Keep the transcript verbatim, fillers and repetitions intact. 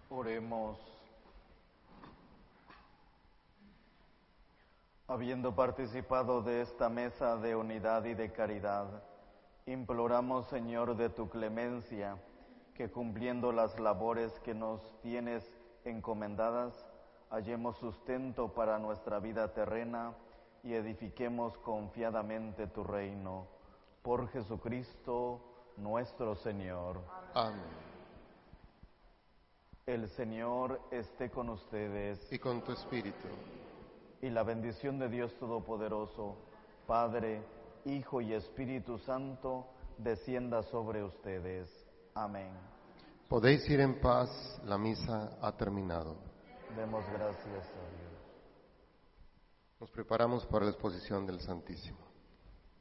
Oremos. Habiendo participado de esta mesa de unidad y de caridad, imploramos, Señor, de tu clemencia, que cumpliendo las labores que nos tienes encomendadas, hallemos sustento para nuestra vida terrena y edifiquemos confiadamente tu reino. Por Jesucristo nuestro Señor. Amén. El Señor esté con ustedes. Y con tu espíritu. Y la bendición de Dios Todopoderoso, Padre, Hijo y Espíritu Santo, descienda sobre ustedes. Amén. Podéis ir en paz, la misa ha terminado. Demos gracias a Dios. Nos preparamos para la exposición del Santísimo.